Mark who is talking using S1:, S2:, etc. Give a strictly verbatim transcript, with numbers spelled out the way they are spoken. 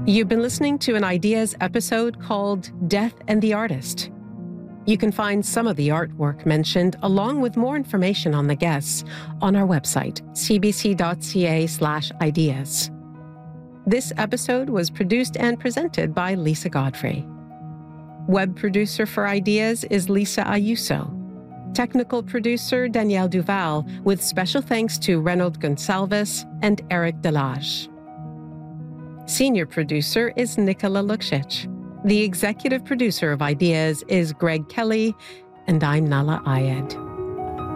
S1: You've been listening to an Ideas episode called Death and the Artist. You can find some of the artwork mentioned, along with more information on the guests, on our website, cbc.ca slash ideas. This episode was produced and presented by Lisa Godfrey. Web producer for Ideas is Lisa Ayuso. Technical producer Danielle Duval, with special thanks to Reynold Gonsalves and Eric Delage. Senior producer is Nicola Luksic. The executive producer of Ideas is Greg Kelly, and I'm Nahlah Ayed.